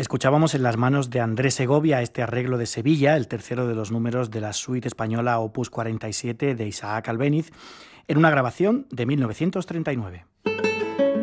Escuchábamos en las manos de Andrés Segovia este arreglo de Sevilla, el tercero de los números de la suite española Opus 47 de Isaac Albéniz, en una grabación de 1939.